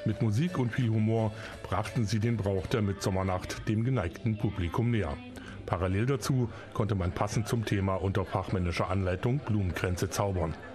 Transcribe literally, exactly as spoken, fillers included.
Mit Musik und viel Humor brachten sie den Brauch der Mitsommernacht dem geneigten Publikum näher. Parallel dazu konnte man passend zum Thema unter fachmännischer Anleitung Blumenkränze zaubern.